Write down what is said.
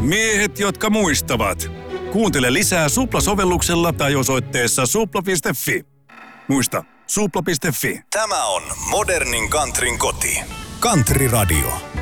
Miehet, jotka muistavat. Kuuntele lisää Supla-sovelluksella tai osoitteessa supla.fi. Muista, supla.fi. Tämä on modernin countryn koti. Country Radio.